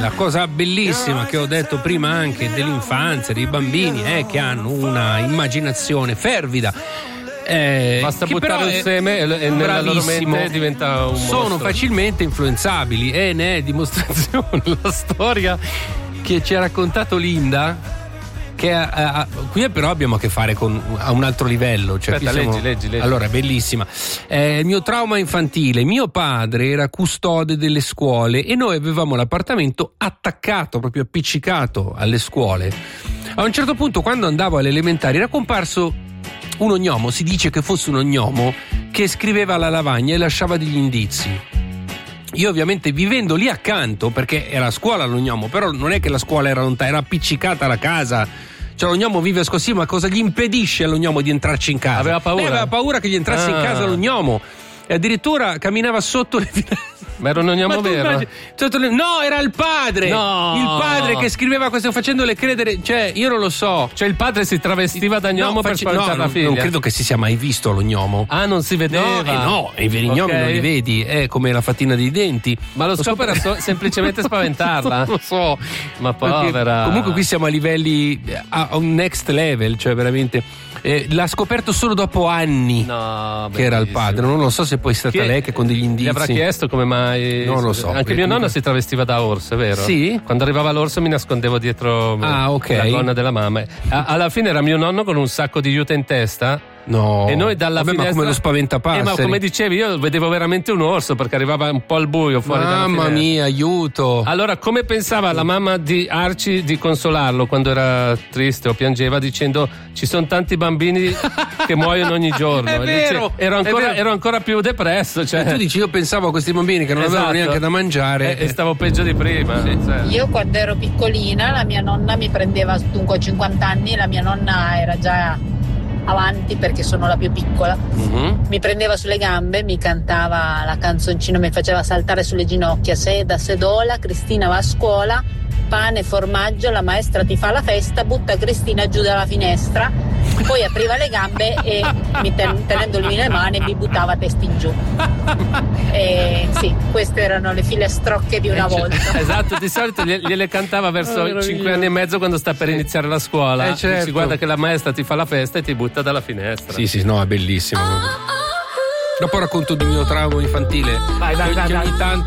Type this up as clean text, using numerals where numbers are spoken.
la cosa bellissima che ho detto prima anche dell'infanzia, dei bambini che hanno una immaginazione fervida. Basta buttare un seme e nella loro mente diventa un mostro. Sono facilmente influenzabili e ne è dimostrazione la storia che ci ha raccontato Linda, che qui però abbiamo a che fare a un altro livello. Cioè, aspetta, leggi. Allora, è bellissima. Il mio trauma infantile: mio padre era custode delle scuole e noi avevamo l'appartamento attaccato, proprio appiccicato alle scuole. A un certo punto, quando andavo alle elementari, era comparso un ognomo, si dice che fosse un ognomo, che scriveva alla lavagna e lasciava degli indizi. Io ovviamente, vivendo lì accanto, perché era a scuola l'ognomo, però non è che la scuola era lontana, era appiccicata alla casa. Cioè l'ognomo vive così, ma cosa gli impedisce all'ognomo di entrarci in casa? Aveva paura? Aveva paura che gli entrasse in casa l'ognomo. E addirittura camminava sotto le finestre. Ma era un ognomo vero? No, era il padre. No. Il padre che scriveva questo, facendole credere. Cioè, io non lo so. Cioè il padre si travestiva da gnomo per spaventare la figlia. Non credo che si sia mai visto l'ognomo. Ah, non si vedeva? No, i veri gnomi non li vedi. È come la fatina dei denti. Ma lo scopo era semplicemente spaventarla? Non lo so. Ma povera. Comunque qui siamo a livelli, a un next level, cioè veramente. L'ha scoperto solo dopo anni che era il padre. Non lo so se poi è stata lei che con degli indizi. Gli avrà chiesto come mai. Non lo so. Anche mio nonno si travestiva da orso, è vero? Sì. Quando arrivava l'orso mi nascondevo dietro la gonna della mamma. Alla fine era mio nonno con un sacco di juta in testa. No. E noi dalla finestra. Ma come lo spaventapasseri. Ma come dicevi, io vedevo veramente un orso perché arrivava un po' al buio fuori dalla finestra. Mamma mia, aiuto. Allora, come pensava la mamma di Arci di consolarlo quando era triste o piangeva, dicendo: ci sono tanti bambini che muoiono ogni giorno. È vero, ero ancora più depresso. Cioè. E tu dici: io pensavo a questi bambini che non avevano neanche da mangiare. E stavo peggio di prima. Sì. Io quando ero piccolina, la mia nonna mi prendeva, dunque a 50 anni, la mia nonna era già avanti perché sono la più piccola. Mi prendeva sulle gambe, mi cantava la canzoncina, mi faceva saltare sulle ginocchia: seda sedola, Cristina va a scuola, pane, formaggio, la maestra ti fa la festa, butta Cristina giù dalla finestra. Poi apriva le gambe e tenendoli nelle mani mi buttava testa in giù. Sì, queste erano le filastrocche di una volta. Esatto, di solito gliele cantava verso 5 anni e mezzo, quando sta per iniziare la scuola. Certo. Si guarda che la maestra ti fa la festa e ti butta dalla finestra. Sì, no, è bellissimo. Dopo racconto di mio trauma infantile. Vai. Ogni tanto